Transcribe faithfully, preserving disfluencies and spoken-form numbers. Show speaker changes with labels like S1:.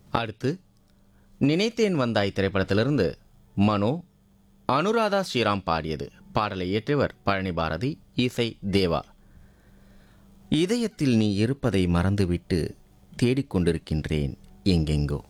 S1: அடுத்து நினைத்தேன் வந்தாய் திரைப்படத்திலிருந்து மனோ அனுராதா ஸ்ரீராம் பாடியது. பாடலை இயற்றியவர் பழனி பாரதி, இசை தேவா. இதயத்தில் நீ இருப்பதை மறந்துவிட்டு தேடிக்கொண்டிருக்கின்றேன் எங்கெங்கோ.